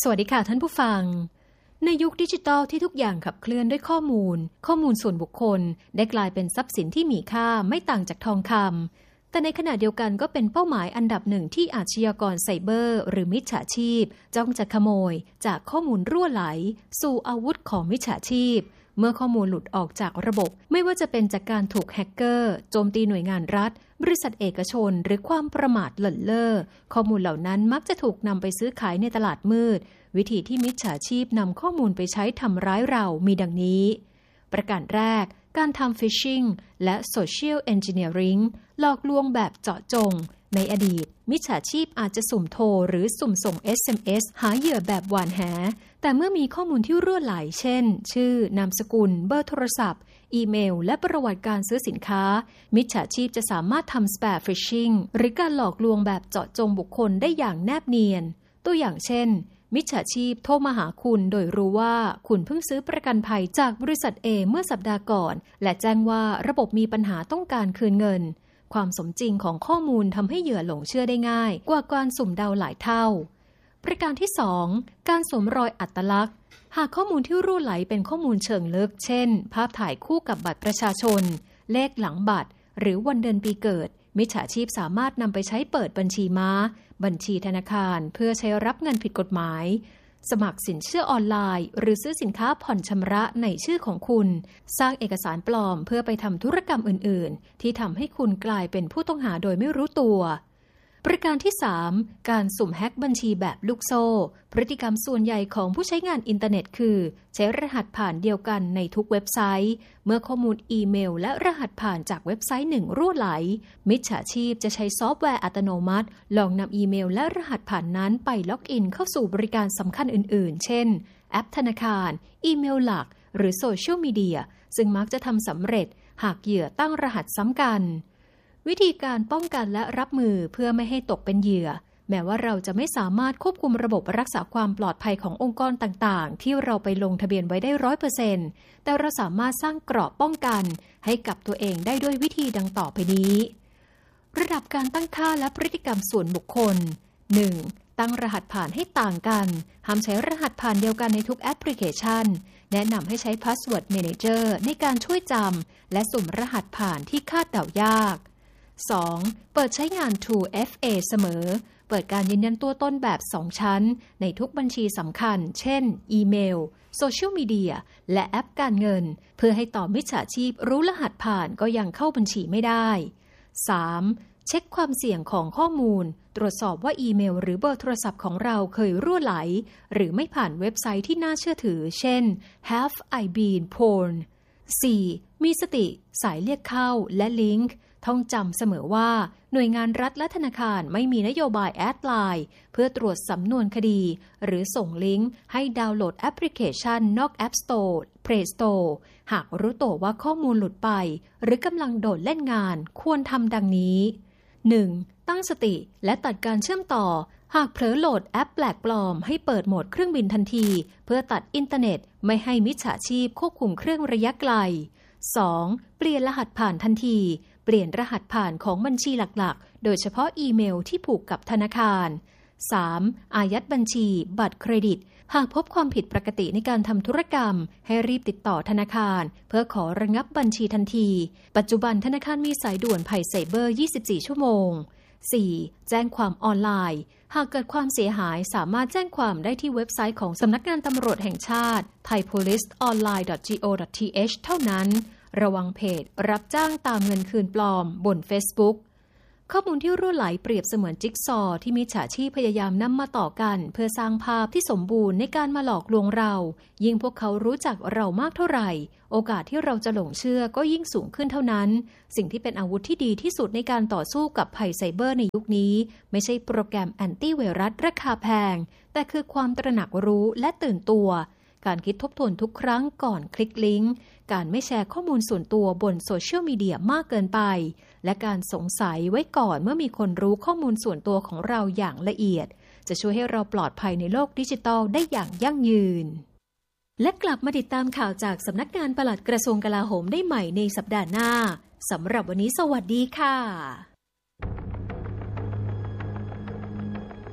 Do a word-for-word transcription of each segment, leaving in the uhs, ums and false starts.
สวัสดีค่ะท่านผู้ฟังในยุคดิจิทัลที่ทุกอย่างขับเคลื่อนด้วยข้อมูลข้อมูลส่วนบุคคลได้กลายเป็นทรัพย์สินที่มีค่าไม่ต่างจากทองคำแต่ในขณะเดียวกันก็เป็นเป้าหมายอันดับหนึ่งที่อาชญากรไซเบอร์หรือมิจฉาชีพจ้องจะขโมยจากข้อมูลรั่วไหลสู่อาวุธของมิจฉาชีพเมื่อข้อมูลหลุดออกจากระบบไม่ว่าจะเป็นจากการถูกแฮกเกอร์โจมตีหน่วยงานรัฐบริษัทเอกชนหรือความประมาทเลินเล่อข้อมูลเหล่านั้นมักจะถูกนำไปซื้อขายในตลาดมืดวิธีที่มิจฉาชีพนำข้อมูลไปใช้ทำร้ายเรามีดังนี้ประการแรกการทำฟิชชิงและโซเชียลเอนจิเนียริงหลอกลวงแบบเจาะจงในอดีตมิจฉาชีพอาจจะสุ่มโทรหรือสุ่มส่ง เอส เอ็ม เอส หาเหยื่อแบบหวานแหแต่เมื่อมีข้อมูลที่รั่วไหลเช่นชื่อนามสกุลเบอร์โทรศัพท์อีเมลและประวัติการซื้อสินค้ามิจฉาชีพจะสามารถทำสแปมฟิชชิงหรือการหลอกลวงแบบเจาะจงบุคคลได้อย่างแนบเนียนตัวอย่างเช่นมิจฉาชีพโทรมาหาคุณโดยรู้ว่าคุณเพิ่งซื้อประกันภัยจากบริษัท A เมื่อสัปดาห์ก่อนและแจ้งว่าระบบมีปัญหาต้องการคืนเงินความสมจริงของข้อมูลทำให้เหยื่อหลงเชื่อได้ง่ายกว่าการสุ่มเดาหลายเท่าประการที่สองการสวมรอยอัตลักษณ์หากข้อมูลที่รั่วไหลเป็นข้อมูลเชิงลึกเช่นภาพถ่ายคู่กับบัตรประชาชนเลขหลังบัตรหรือวันเดือนปีเกิดมิจฉาชีพสามารถนำไปใช้เปิดบัญชีม้าบัญชีธนาคารเพื่อใช้รับเงินผิดกฎหมายสมัครสินเชื่อออนไลน์หรือซื้อสินค้าผ่อนชำระในชื่อของคุณสร้างเอกสารปลอมเพื่อไปทำธุรกรรมอื่นๆที่ทำให้คุณกลายเป็นผู้ต้องหาโดยไม่รู้ตัวประการที่สามการสุ่มแฮ็กบัญชีแบบลูกโซ่พฤติกรรมส่วนใหญ่ของผู้ใช้งานอินเทอร์เน็ตคือใช้รหัสผ่านเดียวกันในทุกเว็บไซต์เมื่อข้อมูลอีเมลและรหัสผ่านจากเว็บไซต์หนึ่งรั่วไหลมิจฉาชีพจะใช้ซอฟต์แวร์อัตโนมัติลองนำอีเมลและรหัสผ่านนั้นไปล็อกอินเข้าสู่บริการสำคัญอื่นๆเช่นแอปธนาคารอีเมลหลักหรือโซเชียลมีเดียซึ่งมักจะทำสำเร็จหากเหยื่อตั้งรหัสซ้ำกันวิธีการป้องกันและรับมือเพื่อไม่ให้ตกเป็นเหยื่อแม้ว่าเราจะไม่สามารถควบคุมระบบรักษาความปลอดภัยขององค์กรต่างๆที่เราไปลงทะเบียนไว้ได้ ร้อยเปอร์เซ็นต์ แต่เราสามารถสร้างเกราะป้องกันให้กับตัวเองได้ด้วยวิธีดังต่อไปนี้ระดับการตั้งค่าและพฤติกรรมส่วนบุคคล หนึ่ง ตั้งรหัสผ่านให้ต่างกันห้ามใช้รหัสผ่านเดียวกันในทุกแอปพลิเคชันแนะนำให้ใช้ Password Manager ในการช่วยจำและสุ่มรหัสผ่านที่คาดเดายากสอง เปิดใช้งาน ทู เอฟ เอ เสมอเปิดการยืนยันตัวตนแบบสองชั้นในทุกบัญชีสำคัญเช่นอีเมลโซเชียลมีเดียและแอปการเงินเพื่อให้ต่อมิจฉาชีพรู้รหัสผ่านก็ยังเข้าบัญชีไม่ได้สาม เช็คความเสี่ยงของข้อมูลตรวจสอบว่าอีเมลหรือเบอร์โทรศัพท์ของเราเคยรั่วไหลหรือไม่ผ่านเว็บไซต์ที่น่าเชื่อถือเช่น Have I been porn สี่ มีสติสายเรียกเข้าและลิงก์ท่องจำเสมอว่าหน่วยงานรัฐและธนาคารไม่มีนโยบายแอดไลน์เพื่อตรวจสำนวนคดีหรือส่งลิงก์ให้ดาวน์โหลดแอปพลิเคชันนอก App Store Play Store หากรู้ตัวว่าข้อมูลหลุดไปหรือกำลังโดดเล่นงานควรทำดังนี้ หนึ่ง ตั้งสติและตัดการเชื่อมต่อหากเผลอโหลดแอปแปลกปลอมให้เปิดโหมดเครื่องบินทันทีเพื่อตัดอินเทอร์เน็ตไม่ให้มิจฉาชีพควบคุมเครื่องระยะไกล สอง เปลี่ยนรหัสผ่านทันทีเปลี่ยนรหัสผ่านของบัญชีหลักๆโดยเฉพาะอีเมลที่ผูกกับธนาคาร สาม อายัดบัญชีบัตรเครดิตหากพบความผิดปกติในการทำธุรกรรมให้รีบติดต่อธนาคารเพื่อขอระงับบัญชีทันทีปัจจุบันธนาคารมีสายด่วนภัยไซเบอร์ ยี่สิบสี่ ชั่วโมง สี่ แจ้งความออนไลน์หากเกิดความเสียหายสามารถแจ้งความได้ที่เว็บไซต์ของสำนักงานตำรวจแห่งชาติ ไทยโพลิสออนไลน์ ดอท จี โอ ดอท ที เอช เท่านั้นระวังเพจรับจ้างตามเงินคืนปลอมบน Facebook ข้อมูลที่รั่วไหลเปรียบเสมือนจิ๊กซอว์ที่มิจฉาชีพพยายามนำมาต่อกันเพื่อสร้างภาพที่สมบูรณ์ในการมาหลอกลวงเรายิ่งพวกเขารู้จักเรามากเท่าไหร่โอกาสที่เราจะหลงเชื่อก็ยิ่งสูงขึ้นเท่านั้นสิ่งที่เป็นอาวุธที่ดีที่สุดในการต่อสู้กับภัยไซเบอร์ในยุคนี้ไม่ใช่โปรแกรมแอนตี้ไวรัสราคาแพงแต่คือความตระหนักรู้และตื่นตัวการคิดทบทวนทุกครั้งก่อนคลิกลิงก์การไม่แชร์ข้อมูลส่วนตัวบนโซเชียลมีเดียมากเกินไปและการสงสัยไว้ก่อนเมื่อมีคนรู้ข้อมูลส่วนตัวของเราอย่างละเอียดจะช่วยให้เราปลอดภัยในโลกดิจิทัลได้อย่างยั่งยืนและกลับมาติดตามข่าวจากสำนักงานปลัดกระทรวงกลาโหมได้ใหม่ในสัปดาห์หน้าสำหรับวันนี้สวัสดีค่ะ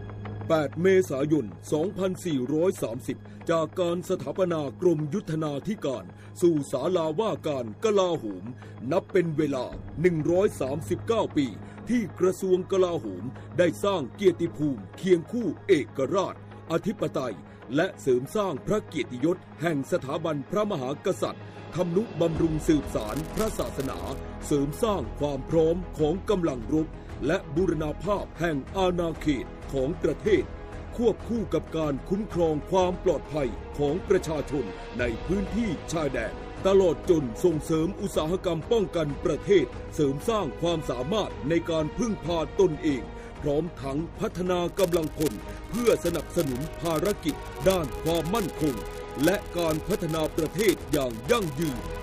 แปด เมษายน สองพันสี่ร้อยสามสิบ จากการสถาปนากรมยุทธนาธิการสู่ศาลาว่าการกลาโหมนับเป็นเวลา หนึ่งร้อยสามสิบเก้า ปีที่กระทรวงกลาโหมได้สร้างเกียรติภูมิเคียงคู่เอกราชอธิปไตยและเสริมสร้างพระเกียรติยศแห่งสถาบันพระมหากษัตริย์ทำนุบำรุงสืบสารพระศาสนาเสริมสร้างความพร้อมของกำลังรบและบูรณาภาพแห่งอาณาเขตของประเทศควบคู่กับการคุ้มครองความปลอดภัยของประชาชนในพื้นที่ชายแดนตลอดจนส่งเสริมอุตสาหกรรมป้องกันประเทศเสริมสร้างความสามารถในการพึ่งพาตนเองพร้อมทั้งพัฒนากำลังพลเพื่อสนับสนุนภารกิจด้านความมั่นคงและการพัฒนาประเทศอย่างยั่งยืน